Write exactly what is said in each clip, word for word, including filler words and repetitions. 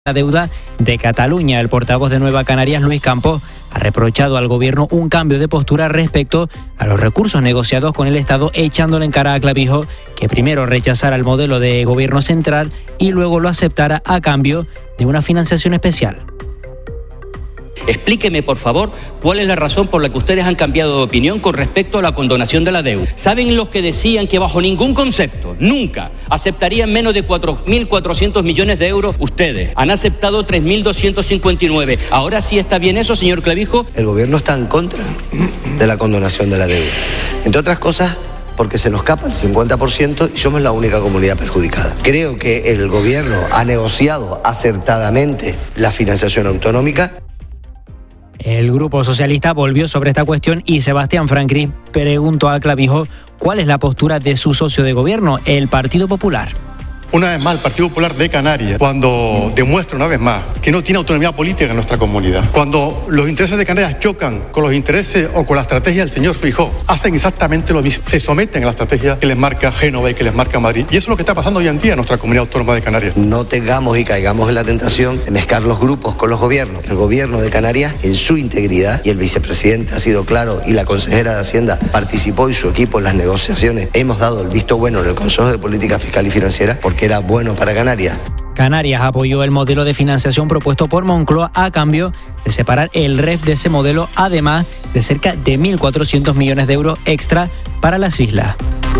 la deuda de Cataluña. El portavoz de Nueva Canarias, Luis Campos, ha reprochado al gobierno un cambio de postura respecto a los recursos negociados con el Estado, echándole en cara a Clavijo que primero rechazara el modelo de gobierno central y luego lo aceptara a cambio de una financiación especial. Explíqueme, por favor, cuál es la razón por la que ustedes han cambiado de opinión con respecto a la condonación de la deuda. ¿Saben los que decían que bajo ningún concepto, nunca, aceptarían menos de cuatro mil cuatrocientos millones de euros? Ustedes han aceptado tres mil doscientos cincuenta y nueve. ¿Ahora sí está bien eso, señor Clavijo? El gobierno está en contra de la condonación de la deuda. Entre otras cosas, porque se nos escapa el cincuenta por ciento y somos la única comunidad perjudicada. Creo que el gobierno ha negociado acertadamente la financiación autonómica. El Grupo Socialista volvió sobre esta cuestión y Sebastián Franqui preguntó a Clavijo cuál es la postura de su socio de gobierno, el Partido Popular. Una vez más, el Partido Popular de Canarias, cuando demuestra una vez más que no tiene autonomía política en nuestra comunidad, cuando los intereses de Canarias chocan con los intereses o con la estrategia del señor Feijóo, hacen exactamente lo mismo, se someten a la estrategia que les marca Génova y que les marca Madrid. Y eso es lo que está pasando hoy en día en nuestra comunidad autónoma de Canarias. No tengamos y caigamos en la tentación de mezclar los grupos con los gobiernos. El gobierno de Canarias, en su integridad, y el vicepresidente ha sido claro, y la consejera de Hacienda participó y su equipo en las negociaciones, hemos dado el visto bueno en el Consejo de Política Fiscal y Financiera, porque que era bueno para Canarias. Canarias apoyó el modelo de financiación propuesto por Moncloa a cambio de separar el R E F de ese modelo, además de cerca de mil cuatrocientos millones de euros extra para las islas.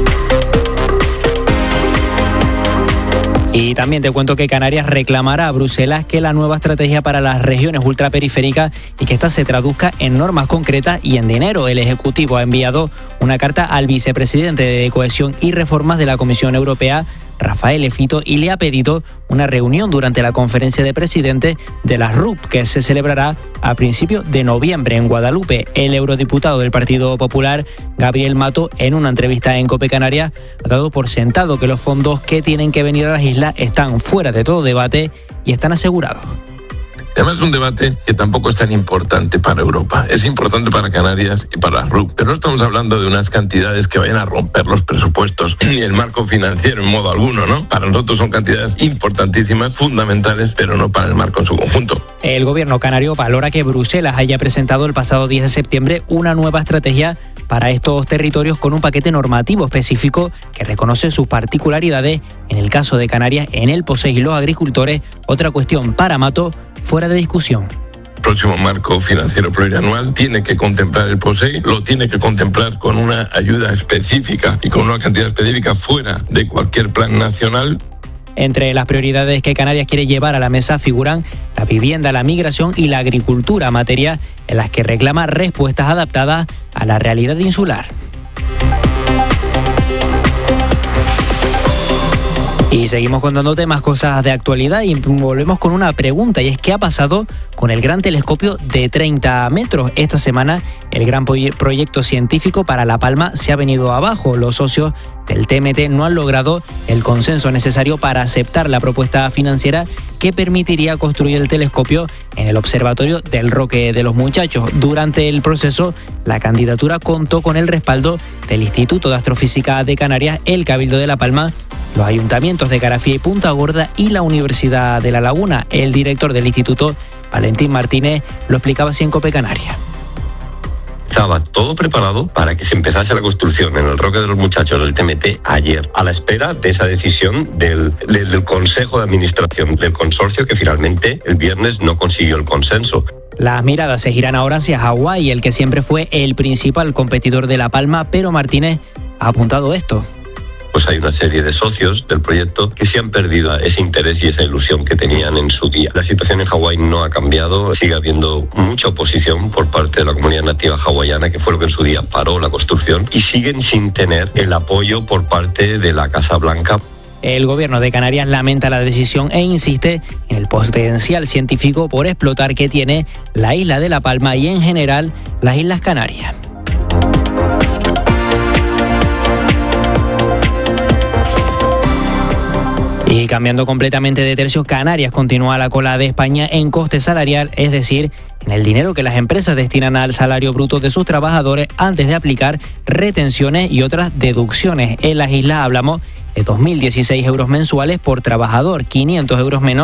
Y también te cuento que Canarias reclamará a Bruselas que la nueva estrategia para las regiones ultraperiféricas y que esta se traduzca en normas concretas y en dinero. El Ejecutivo ha enviado una carta al vicepresidente de Cohesión y Reformas de la Comisión Europea, Rafael Efito, y le ha pedido una reunión durante la conferencia de presidentes de la R U P que se celebrará a principios de noviembre en Guadalupe. El eurodiputado del Partido Popular, Gabriel Mato, en una entrevista en COPE Canarias, ha dado por sentado que los fondos que tienen que venir a las islas están fuera de todo debate y están asegurados. Además es un debate que tampoco es tan importante para Europa. Es importante para Canarias y para la R U P. Pero no estamos hablando de unas cantidades que vayan a romper los presupuestos ni el marco financiero en modo alguno, ¿no? Para nosotros son cantidades importantísimas, fundamentales, pero no para el marco en su conjunto. El gobierno canario valora que Bruselas haya presentado el pasado diez de septiembre una nueva estrategia para estos territorios con un paquete normativo específico que reconoce sus particularidades. En el caso de Canarias, en el POSEI y los agricultores, otra cuestión para Mato fuera de discusión. El próximo marco financiero plurianual tiene que contemplar el POSEI, lo tiene que contemplar con una ayuda específica y con una cantidad específica fuera de cualquier plan nacional. Entre las prioridades que Canarias quiere llevar a la mesa figuran la vivienda, la migración y la agricultura, materias en las que reclama respuestas adaptadas a la realidad insular. Y seguimos contándote más cosas de actualidad y volvemos con una pregunta, y es ¿qué ha pasado con el gran telescopio de treinta metros? Esta semana el gran proyecto científico para La Palma se ha venido abajo. Los socios del T M T no han logrado el consenso necesario para aceptar la propuesta financiera que permitiría construir el telescopio en el Observatorio del Roque de los Muchachos. Durante el proceso, la candidatura contó con el respaldo del Instituto de Astrofísica de Canarias, el Cabildo de La Palma, los ayuntamientos de Garafía y Punta Gorda y la Universidad de La Laguna. El director del instituto, Valentín Martínez, lo explicaba así en COPE Canarias. Estaba todo preparado para que se empezase la construcción en el Roque de los Muchachos del T M T ayer, a la espera de esa decisión del, del, del Consejo de Administración del consorcio, que finalmente el viernes no consiguió el consenso. Las miradas se giran ahora hacia Hawái, el que siempre fue el principal competidor de La Palma, pero Martínez ha apuntado esto. Pues hay una serie de socios del proyecto que sí han perdido ese interés y esa ilusión que tenían en su día. La situación en Hawái no ha cambiado, sigue habiendo mucha oposición por parte de la comunidad nativa hawaiana, que fue lo que en su día paró la construcción, y siguen sin tener el apoyo por parte de la Casa Blanca. El gobierno de Canarias lamenta la decisión e insiste en el potencial científico por explotar que tiene la isla de La Palma y en general las Islas Canarias. Y cambiando completamente de tercio, Canarias continúa a la cola de España en coste salarial, es decir, en el dinero que las empresas destinan al salario bruto de sus trabajadores antes de aplicar retenciones y otras deducciones. En las islas hablamos de dos mil dieciséis euros mensuales por trabajador, quinientos euros menos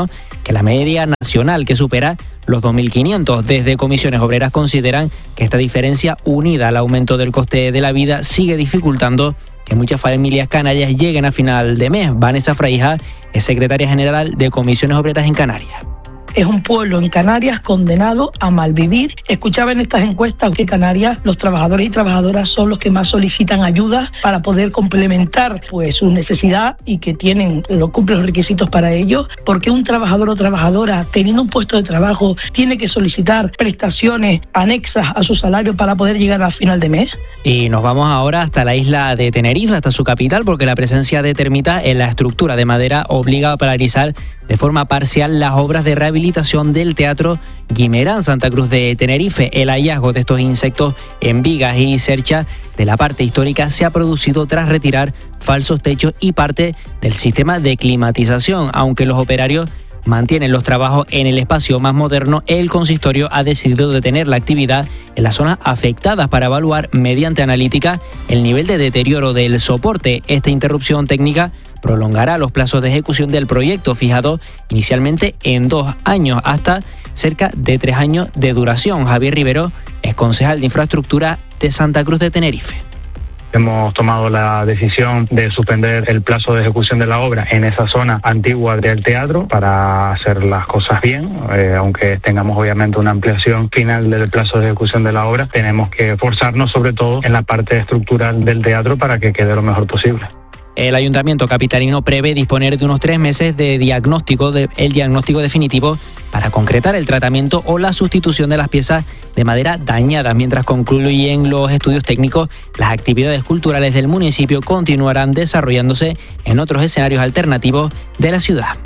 que la media nacional, que supera los dos mil quinientos. Desde Comisiones Obreras consideran que esta diferencia, unida al aumento del coste de la vida, sigue dificultando que muchas familias canarias lleguen a final de mes. Vanessa Fraija es secretaria general de Comisiones Obreras en Canarias. Es un pueblo en Canarias condenado a malvivir. Escuchaba en estas encuestas que Canarias, los trabajadores y trabajadoras son los que más solicitan ayudas para poder complementar pues su necesidad y que tienen, lo cumplen los requisitos para ello. Porque un trabajador o trabajadora teniendo un puesto de trabajo tiene que solicitar prestaciones anexas a su salario para poder llegar al final de mes. Y nos vamos ahora hasta la isla de Tenerife, hasta su capital, porque la presencia de termitas en la estructura de madera obliga a paralizar de forma parcial las obras de rehabilitación del Teatro Guimerá, Santa Cruz de Tenerife. El hallazgo de estos insectos en vigas y cercha de la parte histórica se ha producido tras retirar falsos techos y parte del sistema de climatización. Aunque los operarios mantienen los trabajos en el espacio más moderno, el consistorio ha decidido detener la actividad en las zonas afectadas para evaluar mediante analítica el nivel de deterioro del soporte. Esta interrupción técnica prolongará los plazos de ejecución del proyecto, fijado inicialmente en dos años hasta cerca de tres años de duración. Javier Rivero es concejal de Infraestructura de Santa Cruz de Tenerife. Hemos tomado la decisión de suspender el plazo de ejecución de la obra en esa zona antigua del teatro para hacer las cosas bien, eh, aunque tengamos obviamente una ampliación final del plazo de ejecución de la obra, tenemos que esforzarnos sobre todo en la parte estructural del teatro para que quede lo mejor posible. El Ayuntamiento capitalino prevé disponer de unos tres meses de diagnóstico, de, el diagnóstico definitivo para concretar el tratamiento o la sustitución de las piezas de madera dañadas. Mientras concluyen los estudios técnicos, las actividades culturales del municipio continuarán desarrollándose en otros escenarios alternativos de la ciudad.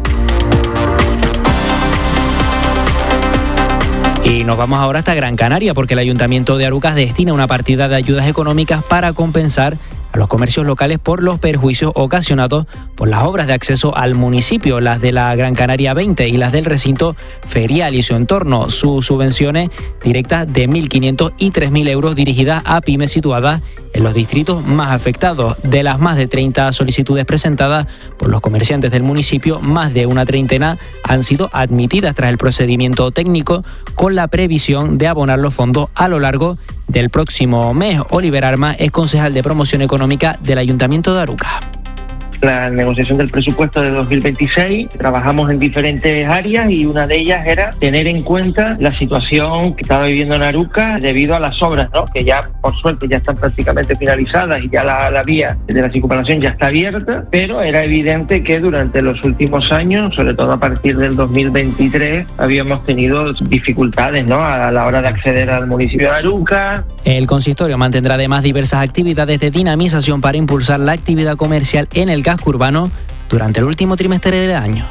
Y nos vamos ahora hasta Gran Canaria, porque el Ayuntamiento de Arucas destina una partida de ayudas económicas para compensar a los comercios locales por los perjuicios ocasionados por las obras de acceso al municipio, las de la Gran Canaria veinte y las del recinto ferial y su entorno. Sus subvenciones directas de mil quinientos y tres mil euros dirigidas a pymes situadas en los distritos más afectados. De las más de treinta solicitudes presentadas por los comerciantes del municipio, más de una treintena han sido admitidas tras el procedimiento técnico, con la previsión de abonar los fondos a lo largo del próximo mes. Oliver Arma es concejal de Promoción Económica del Ayuntamiento de Arucas. La negociación del presupuesto de dos mil veintiséis, trabajamos en diferentes áreas y una de ellas era tener en cuenta la situación que estaba viviendo en Arucas debido a las obras, ¿no? Que ya por suerte ya están prácticamente finalizadas y ya la, la vía de la circunvalación ya está abierta, pero era evidente que durante los últimos años, sobre todo a partir del dos mil veintitrés, habíamos tenido dificultades, ¿no? A la hora de acceder al municipio de Arucas. El consistorio mantendrá además diversas actividades de dinamización para impulsar la actividad comercial en el casco urbano durante el último trimestre del año.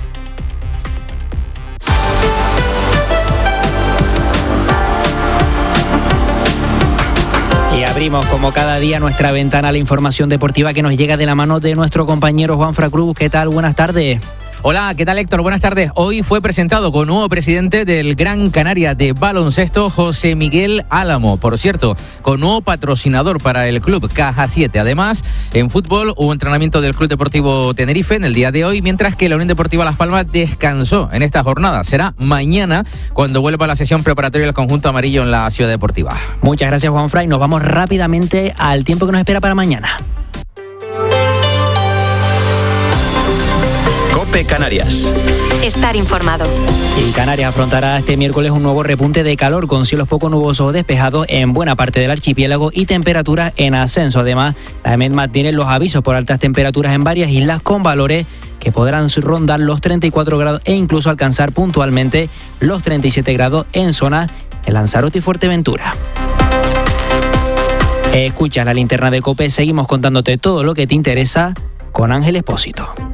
Y abrimos como cada día nuestra ventana a la información deportiva que nos llega de la mano de nuestro compañero Juanfra Cruz. ¿Qué tal? Buenas tardes. Hola, ¿qué tal, Héctor? Buenas tardes. Hoy fue presentado con nuevo presidente del Gran Canaria de baloncesto, José Miguel Álamo. Por cierto, con nuevo patrocinador para el club, Caja siete. Además, en fútbol hubo entrenamiento del Club Deportivo Tenerife en el día de hoy, mientras que la Unión Deportiva Las Palmas descansó en esta jornada. Será mañana cuando vuelva la sesión preparatoria del conjunto amarillo en la Ciudad Deportiva. Muchas gracias, Juanfra, y nos vamos rápidamente al tiempo que nos espera para mañana. COPE Canarias. Estar informado. Y Canarias afrontará este miércoles un nuevo repunte de calor con cielos poco nubosos o despejados en buena parte del archipiélago y temperaturas en ascenso. Además, la EMET mantiene los avisos por altas temperaturas en varias islas con valores que podrán rondar los treinta y cuatro grados e incluso alcanzar puntualmente los treinta y siete grados en zonas de Lanzarote y Fuerteventura. Escuchas la linterna de COPE, seguimos contándote todo lo que te interesa con Ángel Espósito.